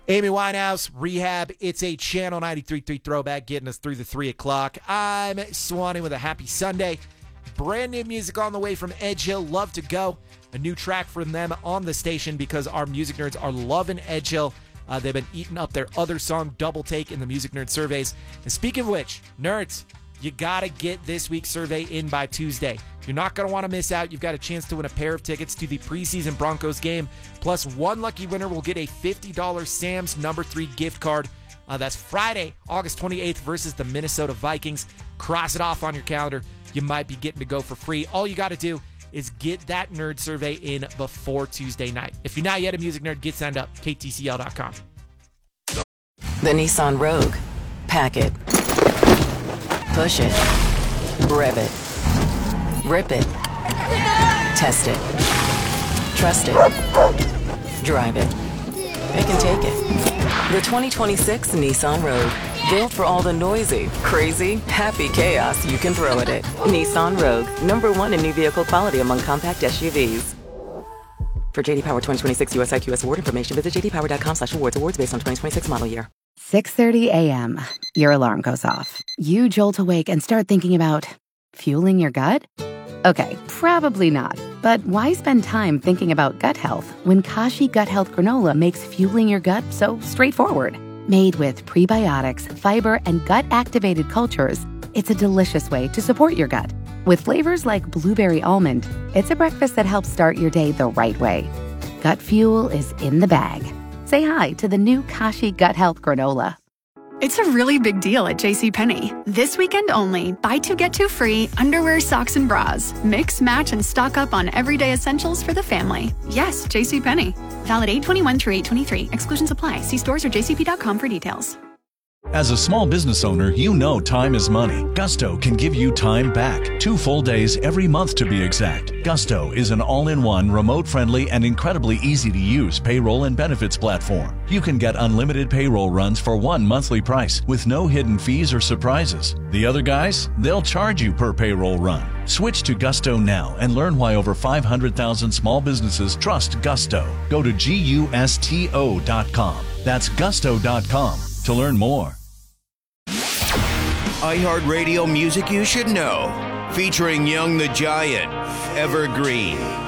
Amy Winehouse, Rehab. It's a Channel 93.3 throwback getting us through the 3 o'clock. I'm Swanee with a happy Sunday. Brand new music on the way from Edge Hill, Love to Go. A new track from them on the station because our music nerds are loving Edge Hill. They've been eating up their other song, Double Take, in the music nerd surveys. And speaking of which, nerds, you got to get this week's survey in by Tuesday. You're not going to want to miss out. You've got a chance to win a pair of tickets to the preseason Broncos game. Plus, one lucky winner will get a $50 Sam's No. 3 gift card. That's Friday, August 28th versus the Minnesota Vikings. Cross it off on your calendar. You might be getting to go for free. All you got to do is get that nerd survey in before Tuesday night. If you're not yet a music nerd, get signed up. KTCL.com. The Nissan Rogue. Pack it. Push it. Rev it. Rip it. Test it. Trust it. Drive it. It can take it. The 2026 Nissan Rogue. Built for all the noisy, crazy, happy chaos you can throw at it. Nissan Rogue. #1 in new vehicle quality among compact SUVs. For JD Power 2026 US IQS award information, visit jdpower.com/awards. Awards based on 2026 model year. 6:30 a.m. Your alarm goes off. You jolt awake and start thinking about fueling your gut? Okay, probably not. But why spend time thinking about gut health when Kashi Gut Health Granola makes fueling your gut so straightforward? Made with prebiotics, fiber, and gut-activated cultures, it's a delicious way to support your gut. With flavors like blueberry almond, it's a breakfast that helps start your day the right way. Gut fuel is in the bag. Say hi to the new Kashi Gut Health Granola. It's a really big deal at JCPenney. This weekend only, buy 2 get 2 free underwear, socks, and bras. Mix, match, and stock up on everyday essentials for the family. Yes, JCPenney. Valid 8/21 through 8/23. Exclusions apply. See stores or jcp.com for details. As a small business owner, you know time is money. Gusto can give you time back. 2 full days every month to be exact. Gusto is an all-in-one, remote-friendly, and incredibly easy-to-use payroll and benefits platform. You can get unlimited payroll runs for one monthly price with no hidden fees or surprises. The other guys, they'll charge you per payroll run. Switch to Gusto now and learn why over 500,000 small businesses trust Gusto. Go to GUSTO.com. That's Gusto.com to learn more. iHeartRadio music you should know. Featuring Young the Giant, Evergreen.